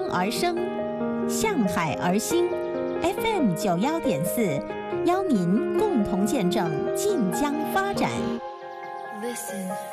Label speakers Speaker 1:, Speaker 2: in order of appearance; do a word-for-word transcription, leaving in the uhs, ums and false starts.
Speaker 1: 而生，向海而兴。F M 九幺点四，邀您共同见证晋江发展。Listen.